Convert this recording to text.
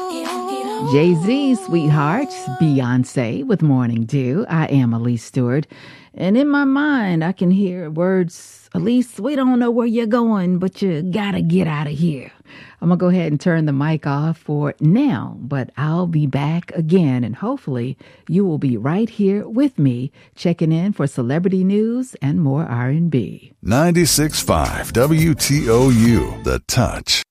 Jay-Z, Sweethearts, Beyonce with Morning Dew. I am Elise Stewart. And in my mind, I can hear words, Elise, we don't know where you're going, but you gotta get out of here. I'm gonna go ahead and turn the mic off for now, but I'll be back again, and hopefully you will be right here with me, checking in for celebrity news and more R&B. 96.5 WTOU, The Touch.